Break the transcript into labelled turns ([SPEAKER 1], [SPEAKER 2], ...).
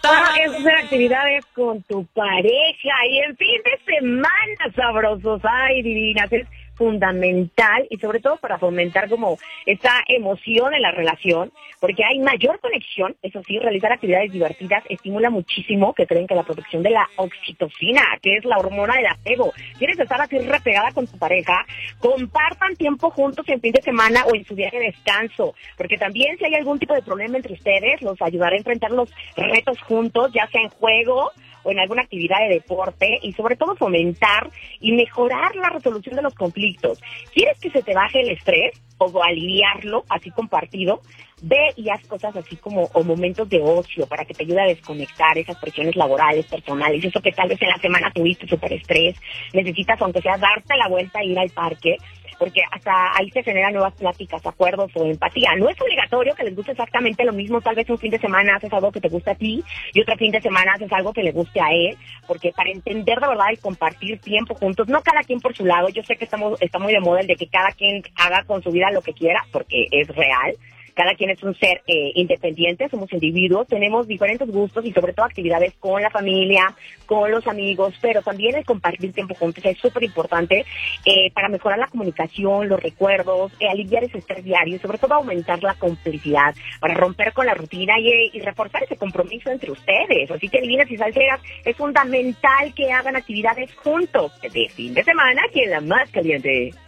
[SPEAKER 1] Es hacer actividades con tu pareja y en fin de semana sabrosos. Ay, divinas, es fundamental y sobre todo para fomentar como esta emoción en la relación, porque hay mayor conexión. Eso sí, realizar actividades divertidas estimula muchísimo, que creen que la producción de la oxitocina, que es la hormona del apego. Quieres estar así repegada con tu pareja, compartan tiempo juntos en fin de semana o en su día de descanso, porque también si hay algún tipo de problema entre ustedes, los ayudará a enfrentar los retos juntos, ya sea en juego o en alguna actividad de deporte, y sobre todo fomentar y mejorar la resolución de los conflictos. ¿Quieres que se te baje el estrés o aliviarlo así compartido? Ve y haz cosas así como o momentos de ocio para que te ayude a desconectar esas presiones laborales, personales, eso que tal vez en la semana tuviste súper estrés, necesitas aunque sea darte la vuelta e ir al parque, porque hasta ahí se generan nuevas pláticas, acuerdos o empatía. No es obligatorio que les guste exactamente lo mismo, tal vez un fin de semana haces algo que te gusta a ti y otro fin de semana haces algo que le guste a él, porque para entender de verdad y compartir tiempo juntos, no cada quien por su lado. Yo sé que está muy de moda el de que cada quien haga con su vida lo que quiera, porque es real. Cada quien es un ser independiente, somos individuos, tenemos diferentes gustos y sobre todo actividades con la familia, con los amigos, pero también el compartir tiempo juntos es súper importante para mejorar la comunicación, los recuerdos, aliviar ese estrés diario y sobre todo aumentar la complicidad, para romper con la rutina y reforzar ese compromiso entre ustedes. Así que, divinas y salseras, es fundamental que hagan actividades juntos de fin de semana aquí en La Más Caliente.